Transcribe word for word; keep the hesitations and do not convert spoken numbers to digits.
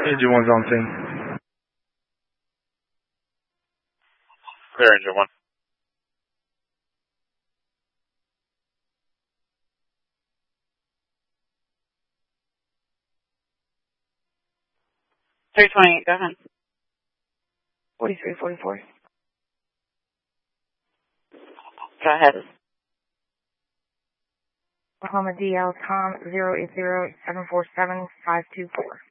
Engine one's on scene. Clear, engine one. three twenty-eight, go ahead. forty-three forty-four. Go ahead. Oklahoma D L com zero eight zero seven four seven five two four.